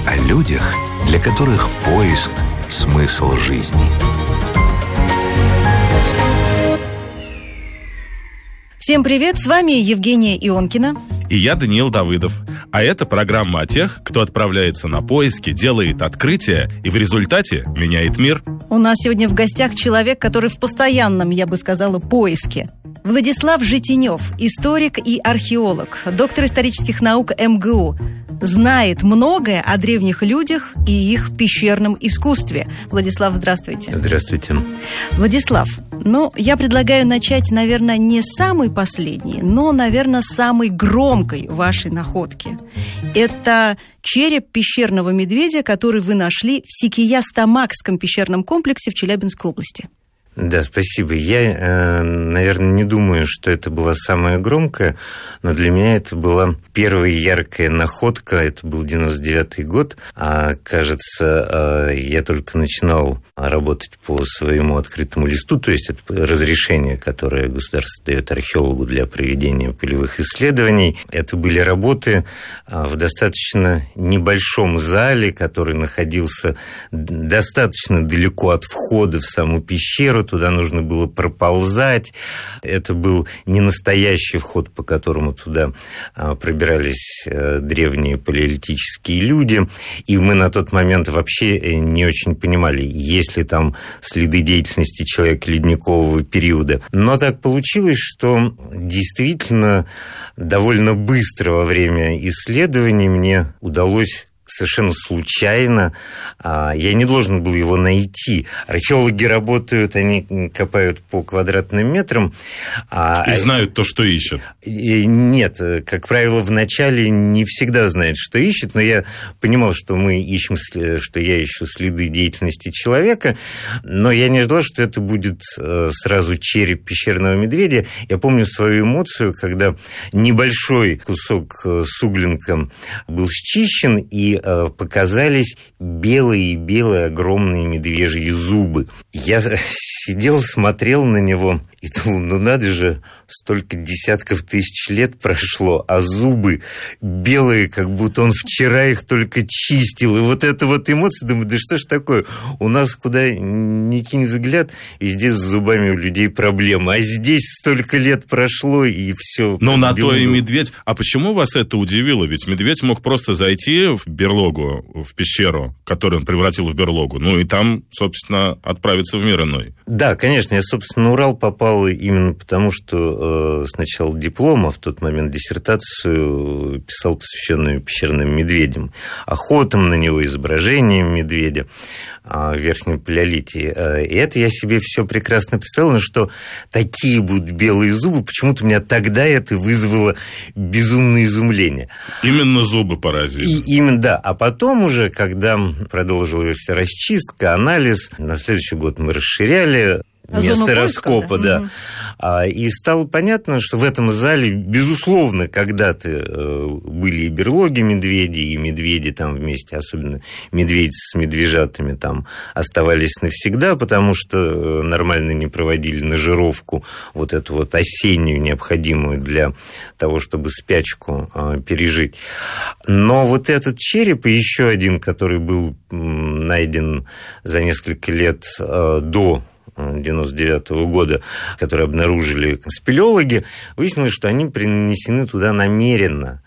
О людях, для которых поиск – смысл жизни. Всем привет, с вами Евгения Ионкина. И я, Даниил Давыдов. А это программа о тех, кто отправляется на поиски, делает открытия и в результате меняет мир. У нас сегодня в гостях человек, который в постоянном, я бы сказала, поиске. Владислав Житинев, историк и археолог, доктор исторических наук МГУ. Знает многое о древних людях и их пещерном искусстве. Владислав, здравствуйте. Здравствуйте. Владислав, я предлагаю начать, наверное, не с самой последней, но, наверное, с самой громкой вашей находки. Это череп пещерного медведя, который вы нашли в Сикияс-Тамакском пещерном комплексе в Челябинской области. Да, спасибо. Я, наверное, не думаю, что это была самая громкая, но для меня это была первая яркая находка. Это был 99-й год. Кажется, я только начинал работать по своему открытому листу, то есть это разрешение, которое государство дает археологу для проведения полевых исследований. Это были работы в достаточно небольшом зале, который находился достаточно далеко от входа в саму пещеру. Туда нужно было проползать. Это был не настоящий вход, по которому туда пробирались древние палеолитические люди. И мы на тот момент вообще не очень понимали, есть ли там следы деятельности человека ледникового периода. Но так получилось, что действительно довольно быстро во время исследований мне удалось совершенно случайно. Я не должен был его найти. Археологи работают, они копают по квадратным метрам. И знают то, что ищут. Нет, как правило, вначале не всегда знают, что ищут, но я понимал, что мы ищем, что я ищу следы деятельности человека, но я не ожидал, что это будет сразу череп пещерного медведя. Я помню свою эмоцию, когда небольшой кусок суглинка был счищен, и показались белые огромные медвежьи зубы. Я сидел, смотрел на него и думал, надо же, столько десятков тысяч лет прошло, а зубы белые, как будто он вчера их только чистил. И вот эта вот эмоция, думаю, да что ж такое? У нас куда ни кинь взгляд, везде с зубами у людей проблемы. А здесь столько лет прошло, и все. На то и медведь. А почему вас это удивило? Ведь медведь мог просто зайти в берлогу, в пещеру, которую он превратил в берлогу, и там, собственно, отправиться в мир иной. Да, конечно, я, собственно, на Урал попал именно потому, что сначала диплом, а в тот момент диссертацию писал, посвященную пещерным медведям, охотам на него, изображением медведя в Верхнем Палеолите. И это я себе все прекрасно представлял, что такие будут белые зубы, почему-то у меня тогда это вызвало безумное изумление. Именно зубы поразили. Именно, да. А потом уже, когда продолжилась расчистка, анализ, на следующий год мы расширяли место раскопа, да. И стало понятно, что в этом зале, безусловно, когда-то были и берлоги медведей, и медведи там вместе, особенно медведи с медвежатами там оставались навсегда, потому что нормально не проводили нажировку вот эту вот осеннюю, необходимую для того, чтобы спячку пережить. Но вот этот череп и еще один, который был найден за несколько лет до 99-го года, которые обнаружили спелеологи, выяснилось, что они принесены туда намеренно.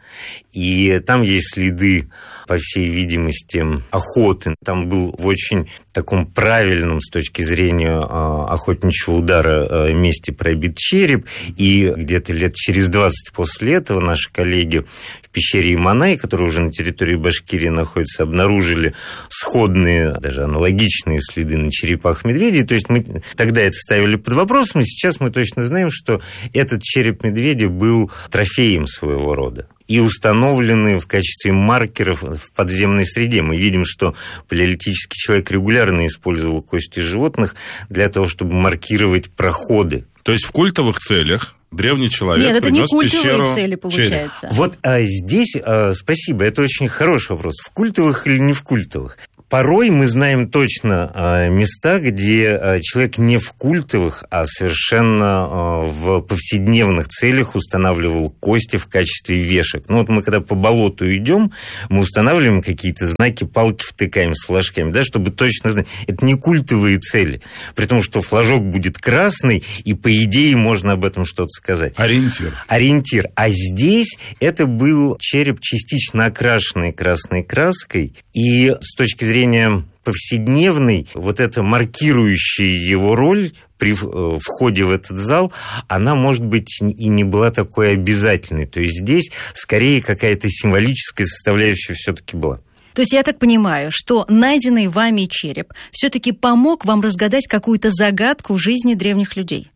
И там есть следы, по всей видимости, охоты. Там был в очень таком правильном, с точки зрения охотничьего удара, месте пробит череп. И где-то лет через 20 после этого наши коллеги в пещере Иманай, которая уже на территории Башкирии находится, обнаружили сходные, даже аналогичные следы на черепах медведей. То есть мы тогда это ставили под вопросом, и сейчас мы точно знаем, что этот череп медведя был трофеем своего рода и установлены в качестве маркеров в подземной среде. Мы видим, что палеолитический человек регулярно использовал кости животных для того, чтобы маркировать проходы. То есть в культовых целях древний человек принес пещеру. Нет, это не культовые цели, получается. Вот здесь, спасибо, это очень хороший вопрос. В культовых или не в культовых? Порой мы знаем точно места, где человек не в культовых, а совершенно в повседневных целях устанавливал кости в качестве вешек. Ну вот мы когда по болоту идем, мы устанавливаем какие-то знаки, палки втыкаем с флажками, да, чтобы точно знать. Это не культовые цели. При том, что флажок будет красный, и по идее можно об этом что-то сказать. Ориентир. А здесь это был череп, частично окрашенный красной краской, и с точки зрения повседневной, вот эта маркирующая его роль при входе в этот зал, она, может быть, и не была такой обязательной. То есть здесь скорее какая-то символическая составляющая все-таки была. То есть я так понимаю, что найденный вами череп все-таки помог вам разгадать какую-то загадку в жизни древних людей?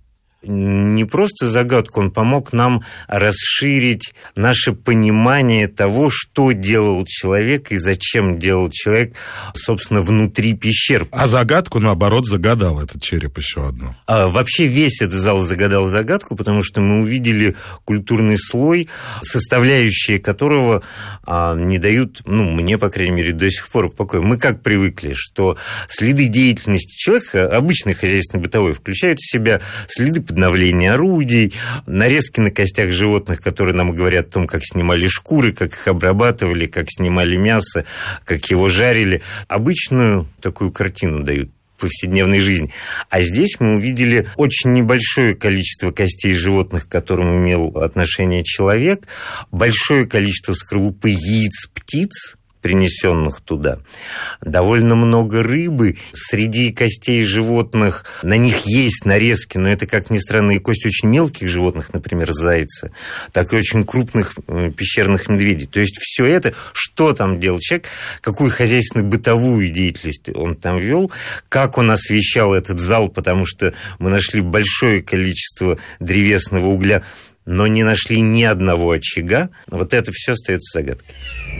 Не просто загадку, он помог нам расширить наше понимание того, что делал человек и зачем делал человек, собственно, внутри пещер. А загадку, наоборот, загадал этот череп еще одну. Вообще весь этот зал загадал загадку, потому что мы увидели культурный слой, составляющие которого не дают, мне, по крайней мере, до сих пор покоя. Мы как привыкли, что следы деятельности человека, обычной хозяйственно-бытовой, включают в себя следы подновления орудий, нарезки на костях животных, которые нам говорят о том, как снимали шкуры, как их обрабатывали, как снимали мясо, как его жарили. Обычную такую картину дают повседневной жизни. А здесь мы увидели очень небольшое количество костей животных, к которым имел отношение человек, большое количество скорлупы яиц птиц, принесенных туда. Довольно много рыбы. Среди костей животных на них есть нарезки, но это, как ни странно, и кости очень мелких животных, например, зайца, так и очень крупных пещерных медведей. То есть все это, что там делал человек, какую хозяйственно-бытовую деятельность он там вел, как он освещал этот зал, потому что мы нашли большое количество древесного угля, но не нашли ни одного очага. Вот это все остается загадкой.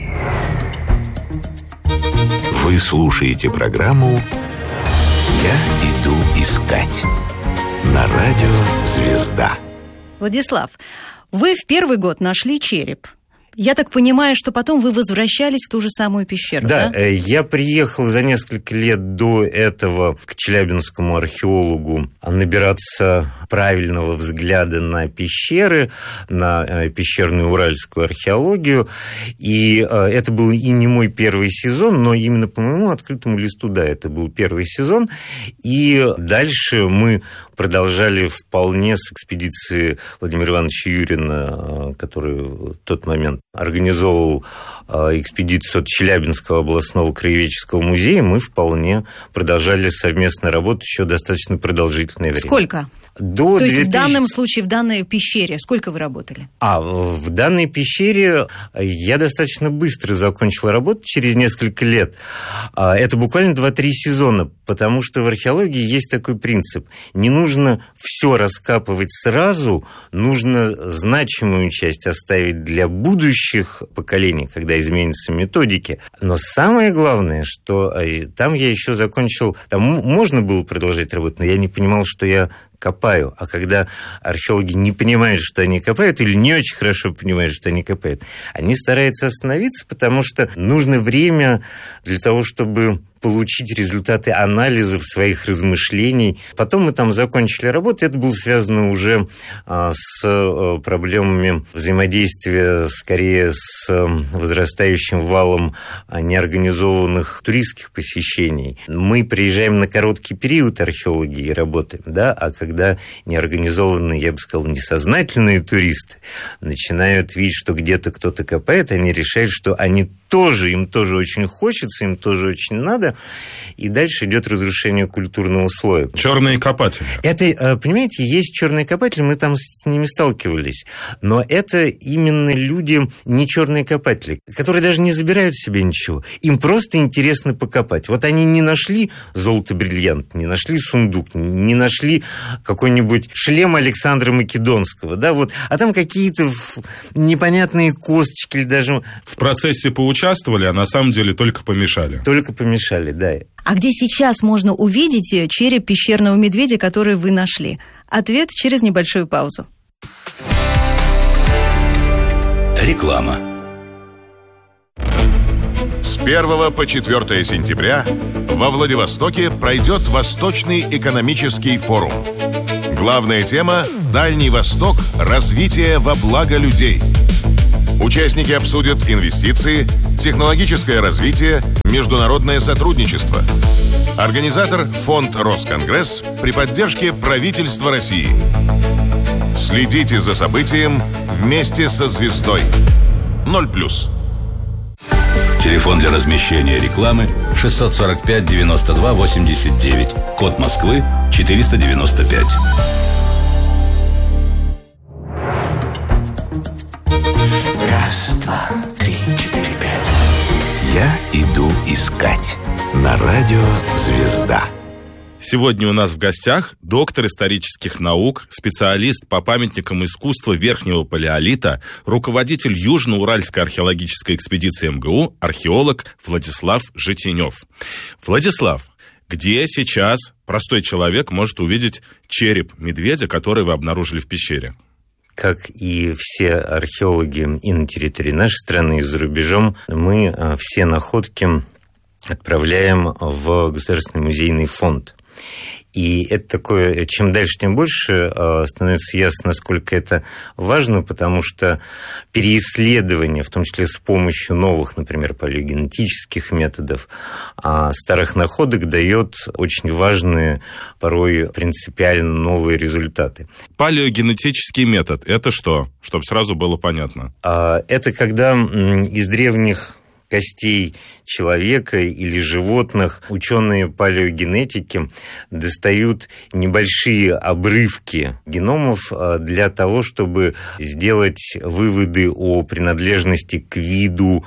Вы слушаете программу «Я иду искать» на радио «Звезда». Владислав, вы в первый год нашли череп. Я так понимаю, что потом вы возвращались в ту же самую пещеру, да? Да, я приехал за несколько лет до этого к челябинскому археологу набираться правильного взгляда на пещеры, на пещерную уральскую археологию. И это был и не мой первый сезон, но именно по моему открытому листу, да, это был первый сезон. И дальше мы продолжали вполне с экспедиции Владимира Ивановича Юрина, который в тот момент организовывал экспедицию от Челябинского областного краеведческого музея. Мы вполне продолжали совместно работать еще достаточно продолжительное время. Сколько? То есть в данном случае, в данной пещере, сколько вы работали? В данной пещере я достаточно быстро закончил работу, через несколько лет. Это буквально 2-3 сезона, потому что в археологии есть такой принцип. Не нужно все раскапывать сразу, нужно значимую часть оставить для будущих поколений, когда изменятся методики. Но самое главное, что там я еще закончил, там можно было продолжать работать, но я не понимал, что я копаю. А когда археологи не понимают, что они копают, или не очень хорошо понимают, что они копают, они стараются остановиться, потому что нужно время для того, чтобы получить результаты анализов своих размышлений. Потом мы там закончили работу. Это было связано уже с проблемами взаимодействия, скорее, с возрастающим валом неорганизованных туристских посещений. Мы приезжаем на короткий период, археологи, и работаем, да, а когда неорганизованные, я бы сказал, несознательные туристы начинают видеть, что где-то кто-то копает, они решают, что им тоже очень хочется, им тоже очень надо, и дальше идет разрушение культурного слоя. Черные копатели. Это, понимаете, есть черные копатели, мы там с ними сталкивались, но это именно люди, не черные копатели, которые даже не забирают себе ничего. Им просто интересно покопать. Вот они не нашли золото-бриллиант, не нашли сундук, не нашли какой-нибудь шлем Александра Македонского, да, вот, а там какие-то непонятные косточки или даже... В процессе поучаствовали, а на самом деле только помешали. Только помешали, да. А где сейчас можно увидеть череп пещерного медведя, который вы нашли? Ответ через небольшую паузу. Реклама. С 1 по 4 сентября во Владивостоке пройдет Восточный экономический форум. Главная тема – Дальний Восток, развитие во благо людей. Участники обсудят инвестиции, технологическое развитие, международное сотрудничество. Организатор – Фонд Росконгресс при поддержке правительства России. Следите за событием вместе со звездой. 0+. Телефон для размещения рекламы 645 92 89. Код Москвы 495. Раз, два, три, четыре, пять. Я иду искать. На радио «Звезда». Сегодня у нас в гостях доктор исторических наук, специалист по памятникам искусства Верхнего Палеолита, руководитель Южно-Уральской археологической экспедиции МГУ, археолог Владислав Житинев. Владислав, где сейчас простой человек может увидеть череп медведя, который вы обнаружили в пещере? Как и все археологи и на территории нашей страны, и за рубежом, мы все находки отправляем в Государственный музейный фонд. И это такое, чем дальше, тем больше становится ясно, насколько это важно, потому что переисследование, в том числе с помощью новых, например, палеогенетических методов, старых находок дает очень важные, порой принципиально новые результаты. Палеогенетический метод – это что? Чтобы сразу было понятно. Это когда из древних костей человека или животных ученые палеогенетики достают небольшие обрывки геномов для того, чтобы сделать выводы о принадлежности к виду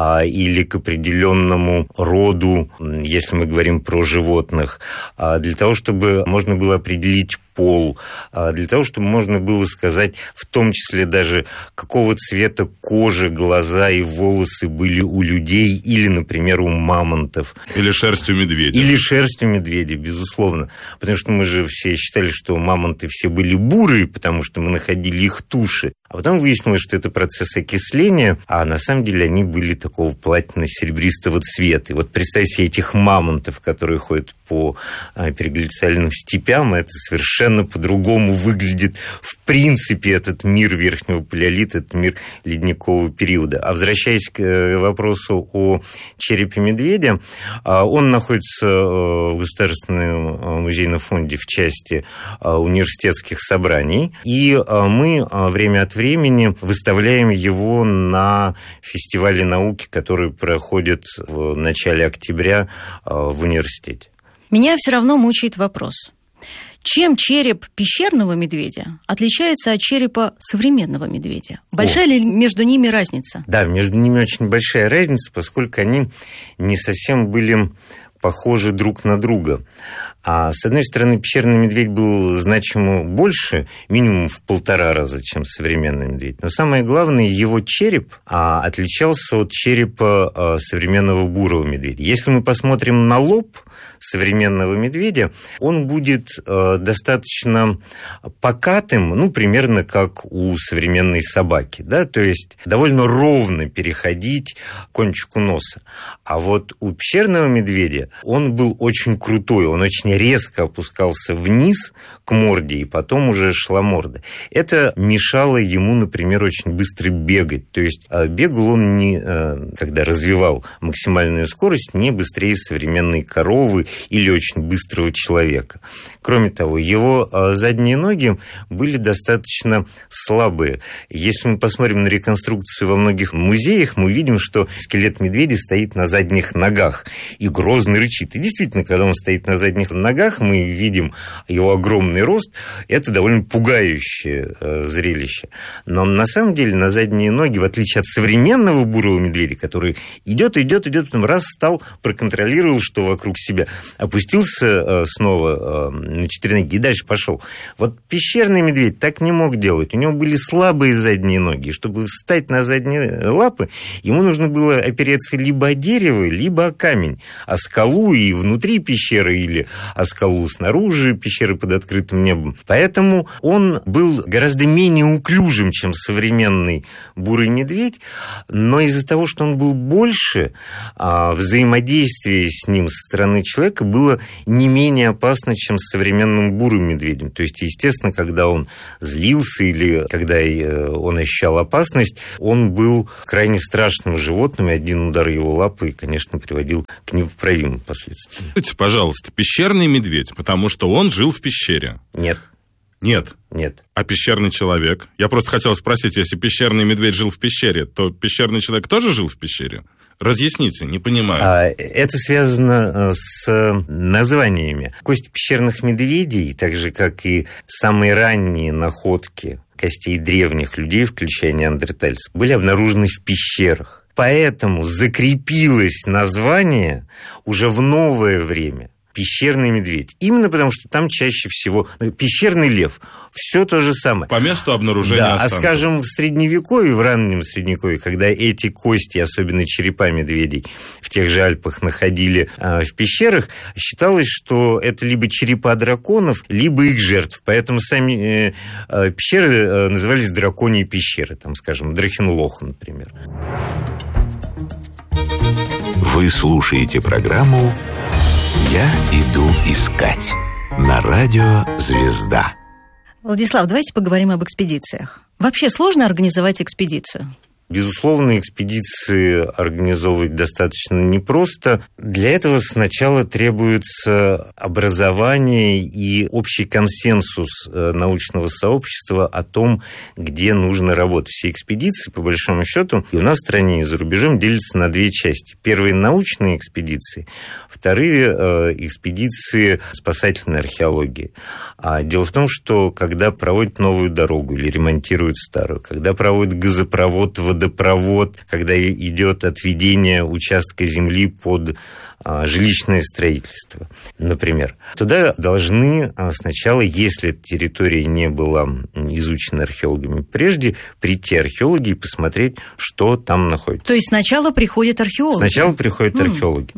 или к определенному роду, если мы говорим про животных, для того, чтобы можно было определить пол, для того, чтобы можно было сказать, в том числе даже, какого цвета кожи, глаза и волосы были у людей или, например, у мамонтов. Или шерстью медведя. Или шерстью медведя, безусловно. Потому что мы же все считали, что мамонты все были бурые, потому что мы находили их туши. А потом выяснилось, что это процесс окисления, а на самом деле они были такого платино-серебристого цвета. И вот представьте себе этих мамонтов, которые ходят по переглициальным степям, это совершенно по-другому выглядит в принципе этот мир Верхнего Палеолита, этот мир ледникового периода. А возвращаясь к вопросу о черепе медведя, он находится в Государственном музейном фонде в части университетских собраний, и мы время от времени выставляем его на фестивале науки, который проходит в начале октября в университете. Меня все равно мучает вопрос. Чем череп пещерного медведя отличается от черепа современного медведя? Большая ли между ними разница? Да, между ними очень большая разница, поскольку они не совсем были похожи друг на друга. С одной стороны, пещерный медведь был значимо больше, минимум в 1,5 раза, чем современный медведь. Но самое главное, его череп отличался от черепа современного бурого медведя. Если мы посмотрим на лоб современного медведя, он будет достаточно покатым, примерно как у современной собаки, да, то есть довольно ровно переходить к кончику носа. А вот у пещерного медведя он был очень крутой, он очень резко опускался вниз к морде, и потом уже шла морда. Это мешало ему, например, очень быстро бегать. То есть бегал он, когда развивал максимальную скорость, не быстрее современной коровы или очень быстрого человека. Кроме того, его задние ноги были достаточно слабые. Если мы посмотрим на реконструкцию во многих музеях, мы увидим, что скелет медведя стоит на задних ногах и грозно рычит. И действительно, когда он стоит на задних ногах, мы видим его огромный рост. Это довольно пугающее зрелище. Но на самом деле на задние ноги, в отличие от современного бурого медведя, который идет, потом раз встал, проконтролировал, что вокруг себя, опустился снова на 4 ноги и дальше пошел. Вот пещерный медведь так не мог делать. У него были слабые задние ноги. И чтобы встать на задние лапы, ему нужно было опереться либо о дерево, либо о камень. А скалу скалу и внутри пещеры, или о скалу снаружи пещеры под открытым небом. Поэтому он был гораздо менее уклюжим, чем современный бурый медведь, но из-за того, что он был больше, взаимодействие с ним со стороны человека было не менее опасно, чем с современным бурым медведем. То есть, естественно, когда он злился или когда он ощущал опасность, он был крайне страшным животным, и один удар его лапы, конечно, приводил к непоправимым последствиям. Скажите, пожалуйста, пещерный медведь, потому что он жил в пещере? Нет. Нет? Нет. А пещерный человек? Я просто хотел спросить, если пещерный медведь жил в пещере, то пещерный человек тоже жил в пещере? Разъясните, не понимаю. Это связано с названиями. Кости пещерных медведей, так же, как и самые ранние находки костей древних людей, включая неандертальцев, были обнаружены в пещерах. Поэтому закрепилось название уже в новое время. Пещерный медведь. Именно потому, что там чаще всего пещерный лев. Все то же самое. По месту обнаружения останков. А скажем, в Средневековье, в раннем Средневековье, когда эти кости, особенно черепа медведей, в тех же Альпах находили в пещерах, считалось, что это либо черепа драконов, либо их жертв. Поэтому сами пещеры назывались драконьи пещеры. Там, скажем, Драхенлох, например. Вы слушаете программу «Я иду искать» на радио «Звезда». Владислав, давайте поговорим об экспедициях. Вообще сложно организовать экспедицию? Безусловно, экспедиции организовывать достаточно непросто. Для этого сначала требуется образование и общий консенсус научного сообщества о том, где нужно работать. Все экспедиции, по большому счету, и у нас в стране, и за рубежом делятся на две части. Первые – научные экспедиции, вторые – экспедиции спасательной археологии. Дело в том, что когда проводят новую дорогу или ремонтируют старую, когда проводят газопровод, водопровод, когда идет отведение участка земли под жилищное строительство, например. Туда должны сначала, если территория не была изучена археологами прежде, прийти археологи и посмотреть, что там находится. То есть сначала приходят археологи? Сначала приходят археологи.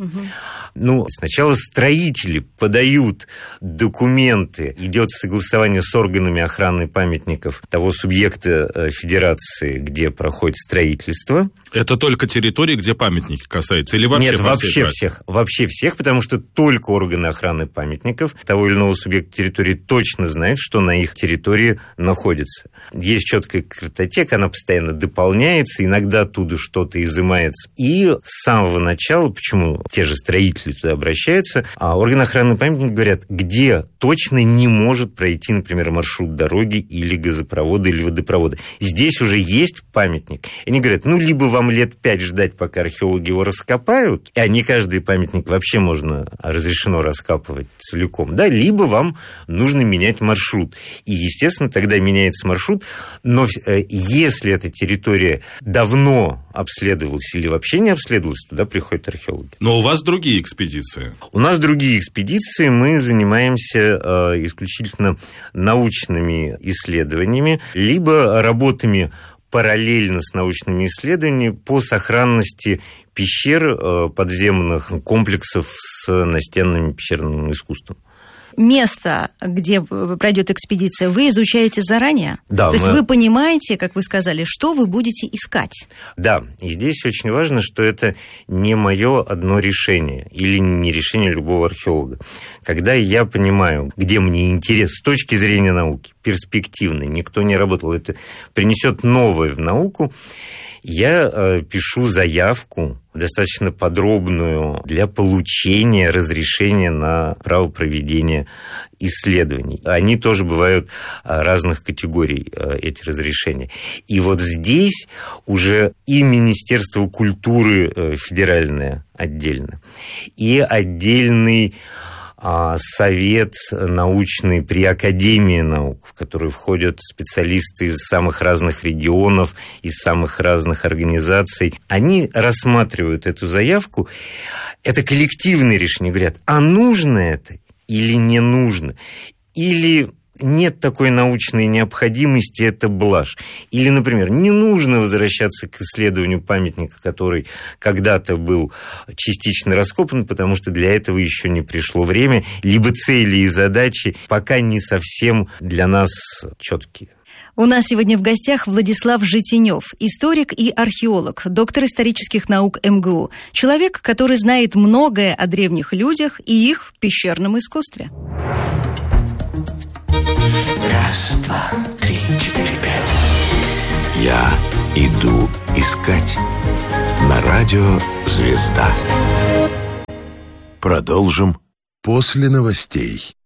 Сначала строители подают документы, идет согласование с органами охраны памятников того субъекта федерации, где проходит строительство. Это только территории, где памятники касаются? Или вообще? Нет, вообще всех. Вообще всех, потому что только органы охраны памятников того или иного субъекта территории точно знают, что на их территории находится. Есть четкая картотека, она постоянно дополняется, иногда оттуда что-то изымается. И с самого начала, почему те же строители туда обращаются, органы охраны памятников говорят, где точно не может пройти, например, маршрут дороги или газопровода, или водопровода. Здесь уже есть памятник. И они говорят, либо вам лет 5 ждать, пока археологи его раскопают, а не каждый памятник вообще разрешено раскапывать целиком, да, либо вам нужно менять маршрут. И, естественно, тогда меняется маршрут, но если эта территория давно обследовалась или вообще не обследовалась, туда приходят археологи. Но у вас другие экспедиции? У нас другие экспедиции. Мы занимаемся исключительно научными исследованиями, либо работами параллельно с научными исследованиями по сохранности пещер, подземных комплексов с настенным пещерным искусством. Место, где пройдет экспедиция, вы изучаете заранее? Да. То есть вы понимаете, как вы сказали, что вы будете искать? Да, и здесь очень важно, что это не мое одно решение или не решение любого археолога. Когда я понимаю, где мне интерес с точки зрения науки, перспективный, никто не работал, это принесет новое в науку, я пишу заявку, достаточно подробную, для получения разрешения на право проведения исследований. Они тоже бывают разных категорий, эти разрешения. И вот здесь уже и Министерство культуры федеральное отдельно, и отдельный совет научный при Академии наук, в который входят специалисты из самых разных регионов, из самых разных организаций. Они рассматривают эту заявку. Это коллективное решение. Говорят, а нужно это или не нужно? Или нет такой научной необходимости, это блажь. Или, например, не нужно возвращаться к исследованию памятника, который когда-то был частично раскопан, потому что для этого еще не пришло время, либо цели и задачи пока не совсем для нас четкие. У нас сегодня в гостях Владислав Житинев, историк и археолог, доктор исторических наук МГУ. Человек, который знает многое о древних людях и их пещерном искусстве. 1, 2, 3, 4, 5. Я иду искать. На радио «Звезда». Продолжим после новостей.